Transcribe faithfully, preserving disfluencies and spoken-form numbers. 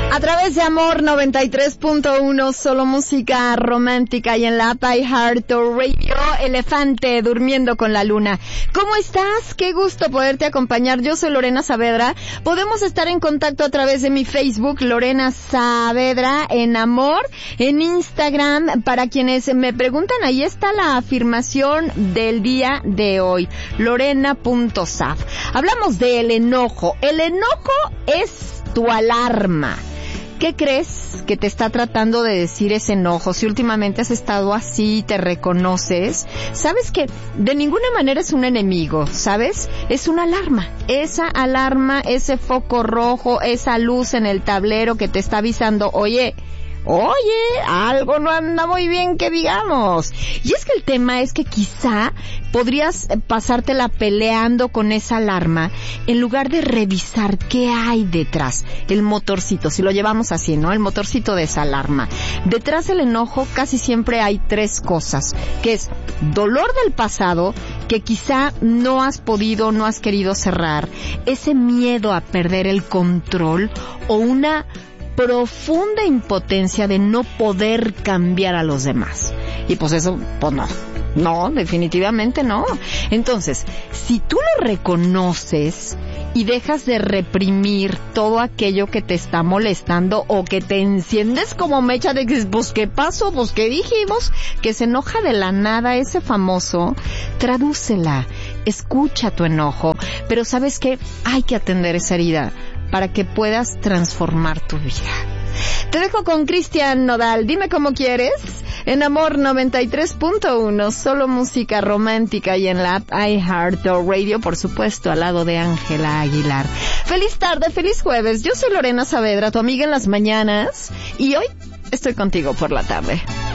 A través de Amor noventa y tres punto uno, solo música romántica, y en la app iHeartRadio, Elefante durmiendo con la luna. ¿Cómo estás? Qué gusto poderte acompañar. Yo soy Lorena Saavedra. Podemos estar en contacto a través de mi Facebook, Lorena Saavedra, en Amor, en Instagram. Para quienes me preguntan, ahí está la afirmación del día de hoy, lorena punto sav. Hablamos del enojo. El enojo es tu alarma. ¿Qué crees que te está tratando de decir ese enojo? Si últimamente has estado así, te reconoces, sabes que de ninguna manera es un enemigo, ¿sabes? Es una alarma. Esa alarma, ese foco rojo, esa luz en el tablero que te está avisando, oye, Oye, algo no anda muy bien que digamos. Y es que el tema es que quizá podrías pasártela peleando con esa alarma en lugar de revisar qué hay detrás. El motorcito, si lo llevamos así, ¿no? El motorcito de esa alarma. Detrás del enojo casi siempre hay tres cosas, que es dolor del pasado, que quizá no has podido, no has querido cerrar, ese miedo a perder el control o una profunda impotencia de no poder cambiar a los demás. Y pues eso, pues no, no, definitivamente no. Entonces, si tú lo reconoces y dejas de reprimir todo aquello que te está molestando o que te enciendes como mecha de que, pues, ¿qué pasó? Pues, ¿qué dijimos? Que se enoja de la nada ese famoso, tradúcela, escucha tu enojo, pero ¿sabes qué? Hay que atender esa herida para que puedas transformar tu vida. Te dejo con Cristian Nodal. Dime cómo quieres. En Amor noventa y tres punto uno, solo música romántica, y en la app iHeartRadio, por supuesto, al lado de Ángela Aguilar. Feliz tarde, feliz jueves. Yo soy Lorena Saavedra, tu amiga en las mañanas, y hoy estoy contigo por la tarde.